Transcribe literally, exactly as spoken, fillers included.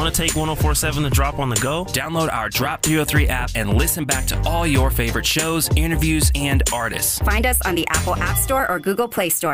Want to take one oh four point seven The Drop on the go? Download our Drop three oh three app and listen back to all your favorite shows, interviews, and artists. Find us on the Apple App Store or Google Play Store.